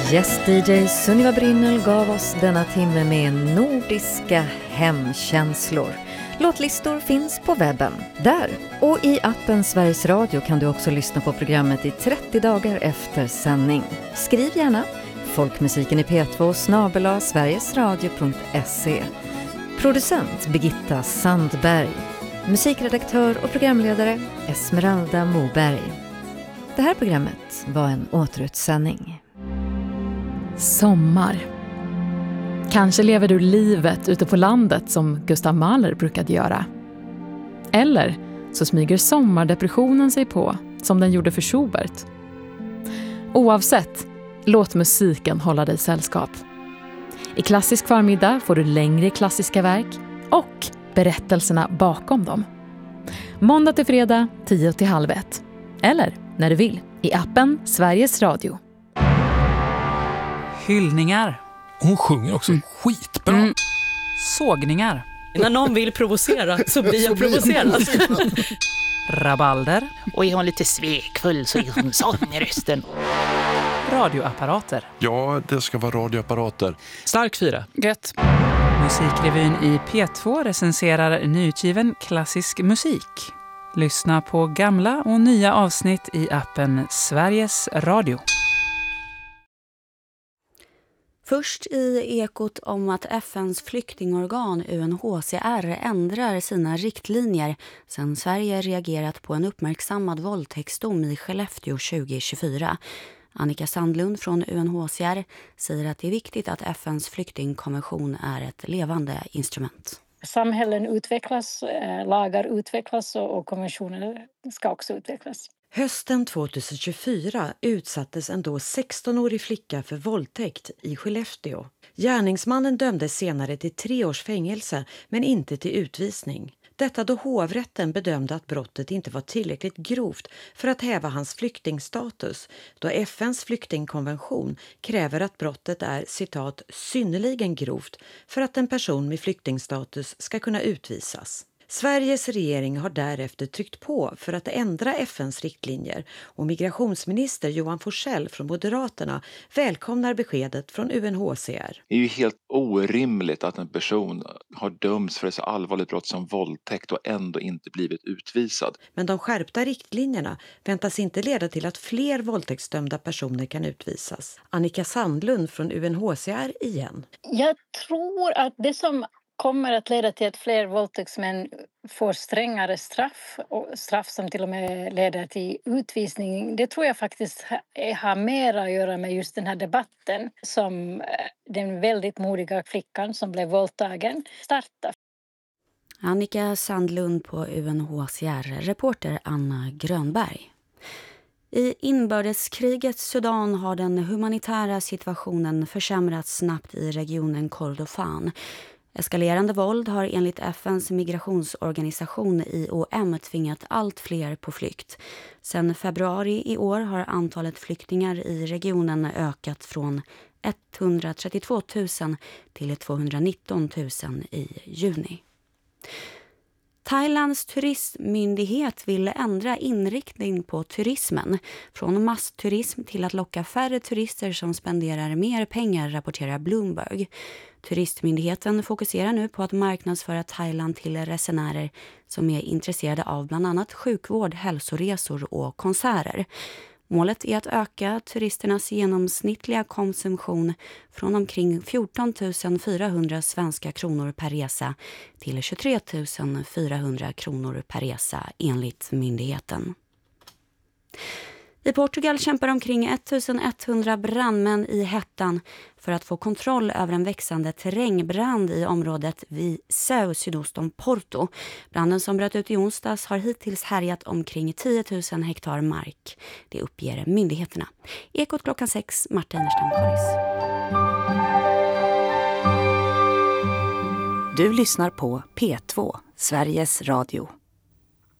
Gäst-DJ Sunniva Brynnel gav oss denna timme med nordiska hemkänslor. Låtlistor finns på webben, där. Och i appen Sveriges Radio kan du också lyssna på programmet i 30 dagar efter sändning. Skriv gärna folkmusiken i P2 @sverigesradio.se. Producent Birgitta Sandberg. Musikredaktör och programledare Esmeralda Moberg. Det här programmet var en återutsändning. Sommar. Kanske lever du livet ute på landet som Gustav Mahler brukade göra. Eller så smyger sommardepressionen sig på som den gjorde för Schubert. Oavsett, låt musiken hålla dig sällskap. I Klassisk förmiddag får du längre klassiska verk och berättelserna bakom dem. Måndag till fredag 10:30. Eller när du vill i appen Sveriges Radio. Hyllningar. Hon sjunger också skitbra. Sågningar. När någon vill provocera så blir jag provocerad. Rabalder. Och är hon lite svekfull så är hon sån i rösten. Radioapparater. Ja, det ska vara radioapparater. Stark 4. Gött. Musikrevyn i P2 recenserar nyutgiven klassisk musik. Lyssna på gamla och nya avsnitt i appen Sveriges Radio. Först i Ekot om att FNs flyktingorgan UNHCR ändrar sina riktlinjer sedan Sverige reagerat på en uppmärksammad våldtäktsdom i Skellefteå 2024. Annika Sandlund från UNHCR säger att det är viktigt att FNs flyktingkonvention är ett levande instrument. Samhällen utvecklas, lagar utvecklas och konventioner ska också utvecklas. Hösten 2024 utsattes en då 16-årig flicka för våldtäkt i Skellefteå. Gärningsmannen dömdes senare till 3 års fängelse men inte till utvisning. Detta då hovrätten bedömde att brottet inte var tillräckligt grovt för att häva hans flyktingstatus, då FNs flyktingkonvention kräver att brottet är, citat, synnerligen grovt för att en person med flyktingstatus ska kunna utvisas. Sveriges regering har därefter tryckt på för att ändra FNs riktlinjer och migrationsminister Johan Forssell från Moderaterna välkomnar beskedet från UNHCR. Det är ju helt orimligt att en person har dömts för ett så allvarligt brott som våldtäkt och ändå inte blivit utvisad. Men de skärpta riktlinjerna väntas inte leda till att fler våldtäktsdömda personer kan utvisas. Annika Sandlund från UNHCR igen. Jag tror att det som kommer att leda till att fler våldtäktsmän får strängare straff och straff som till och med leder till utvisning. Det tror jag faktiskt har mer att göra med just den här debatten som den väldigt modiga flickan som blev våldtagen startade. Annika Sandlund på UNHCR, reporter Anna Grönberg. I inbördeskrigets Sudan har den humanitära situationen försämrats snabbt i regionen Kordofan. Eskalerande våld har enligt FNs migrationsorganisation IOM tvingat allt fler på flykt. Sedan februari i år har antalet flyktingar i regionen ökat från 132 000 till 219 000 i juni. Thailands turistmyndighet vill ändra inriktning på turismen. Från massturism till att locka färre turister som spenderar mer pengar, rapporterar Bloomberg. Turistmyndigheten fokuserar nu på att marknadsföra Thailand till resenärer som är intresserade av bland annat sjukvård, hälsoresor och konserter. Målet är att öka turisternas genomsnittliga konsumtion från omkring 14 400 svenska kronor per resa till 23 400 kronor per resa enligt myndigheten. I Portugal kämpar omkring 1100 brandmän i hettan för att få kontroll över en växande terrängbrand i området Viseu sydost om Porto. Branden som bröt ut i onsdags har hittills härjat omkring 10 000 hektar mark. Det uppger myndigheterna. Ekot klockan 6, Marta Inerstam-Karis. Du lyssnar på P2, Sveriges Radio.